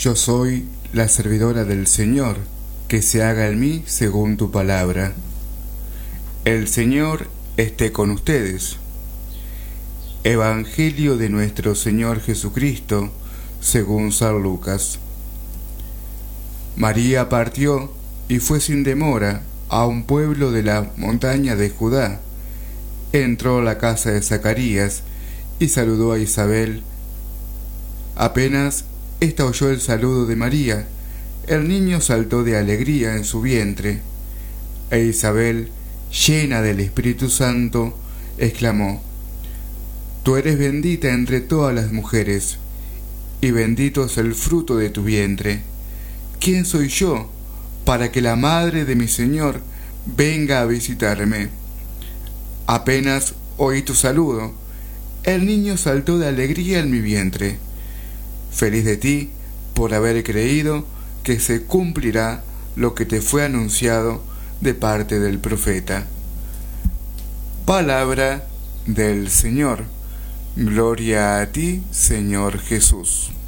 Yo soy la servidora del Señor, que se haga en mí según tu palabra. El Señor esté con ustedes. Evangelio de nuestro Señor Jesucristo, según San Lucas. María partió y fue sin demora a un pueblo de la montaña de Judá. Entró a la casa de Zacarías y saludó a Isabel. Apenas ésta oyó el saludo de María, el niño saltó de alegría en su vientre, e Isabel, llena del Espíritu Santo, exclamó: Tú eres bendita entre todas las mujeres, y bendito es el fruto de tu vientre. ¿Quién soy yo para que la madre de mi Señor venga a visitarme? Apenas oí tu saludo, el niño saltó de alegría en mi vientre. Feliz de ti por haber creído que se cumplirá lo que te fue anunciado de parte del profeta. Palabra del Señor. Gloria a ti, Señor Jesús.